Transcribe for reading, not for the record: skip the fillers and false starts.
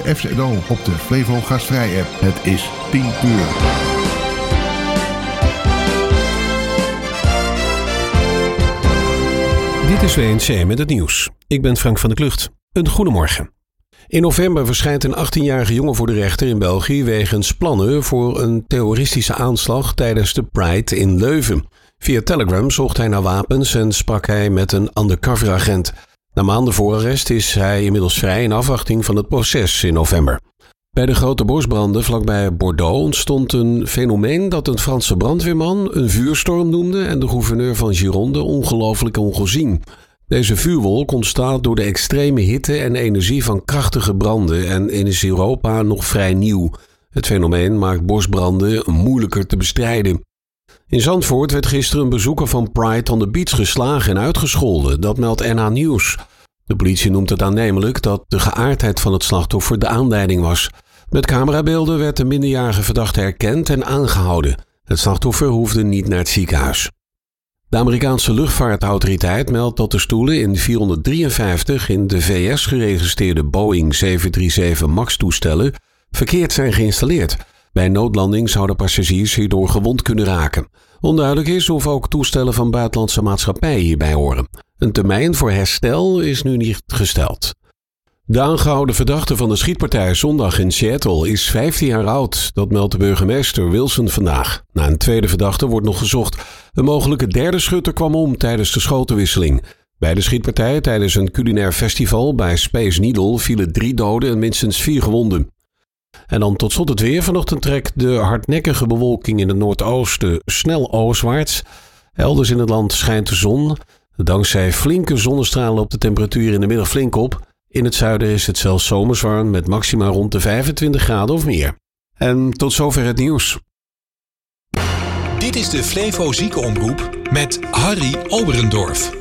de FZO op de Flevo Gastvrij app. Het is 10 uur. Dit is WNC met het nieuws. Ik ben Frank van der Klucht. Een goedemorgen. In november verschijnt een 18-jarige jongen voor de rechter in België wegens plannen voor een terroristische aanslag tijdens de Pride in Leuven. Via Telegram zocht hij naar wapens en sprak hij met een undercoveragent. Na maanden voorarrest is hij inmiddels vrij in afwachting van het proces in november. Bij de grote bosbranden vlakbij Bordeaux ontstond een fenomeen dat een Franse brandweerman een vuurstorm noemde en de gouverneur van Gironde ongelooflijk ongezien. Deze vuurwolk ontstaat door de extreme hitte en energie van krachtige branden en is in Europa nog vrij nieuw. Het fenomeen maakt bosbranden moeilijker te bestrijden. In Zandvoort werd gisteren een bezoeker van Pride on the Beach geslagen en uitgescholden. Dat meldt NH Nieuws. De politie noemt het aannemelijk dat de geaardheid van het slachtoffer de aanleiding was. Met camerabeelden werd de minderjarige verdachte herkend en aangehouden. Het slachtoffer hoefde niet naar het ziekenhuis. De Amerikaanse luchtvaartautoriteit meldt dat de stoelen in 453 in de VS geregistreerde Boeing 737 MAX-toestellen verkeerd zijn geïnstalleerd. Bij een noodlanding zouden passagiers hierdoor gewond kunnen raken. Onduidelijk is of ook toestellen van buitenlandse maatschappijen hierbij horen. Een termijn voor herstel is nu niet gesteld. De aangehouden verdachte van de schietpartij zondag in Seattle is 15 jaar oud. Dat meldt de burgemeester Wilson vandaag. Na een tweede verdachte wordt nog gezocht. Een mogelijke derde schutter kwam om tijdens de schotenwisseling. Bij de schietpartij tijdens een culinair festival bij Space Needle vielen 3 doden en minstens 4 gewonden. En dan tot slot het weer. Vanochtend trekt de hardnekkige bewolking in het noordoosten snel oostwaarts. Elders in het land schijnt de zon. Dankzij flinke zonnestralen op de temperatuur in de middag flink op. In het zuiden is het zelfs zomers warm met maxima rond de 25 graden of meer. En tot zover het nieuws. Dit is de Flevo Ziekenomroep met Harry Oberendorf.